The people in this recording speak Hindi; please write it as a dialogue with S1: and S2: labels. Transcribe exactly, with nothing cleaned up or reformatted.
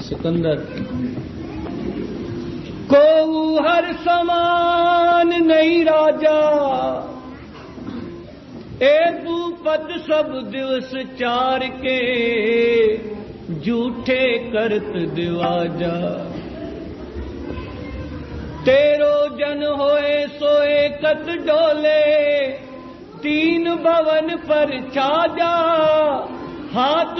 S1: सिकंदर को हर समान नहीं राजा, ए भूपत सब दिवस चार के झूठे करत दिवाजा। तेरो जन होए सोए कत डोले, तीन भवन पर छाजा, हाथ